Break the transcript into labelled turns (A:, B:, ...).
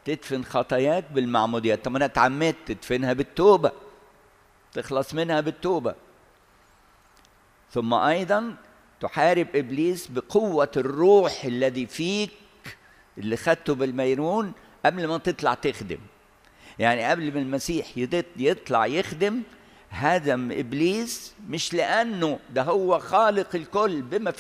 A: تدفن خطاياك بالمعموديات. طب أنا اتعمدت، تدفنها بالتوبة، تخلص منها بالتوبة. ثم أيضا تحارب إبليس بقوة الروح الذي فيك اللي خدته بالميرون قبل ما تطلع تخدم. يعني قبل ما المسيح يطلع يخدم هدم إبليس، مش لأنه ده هو خالق الكل بما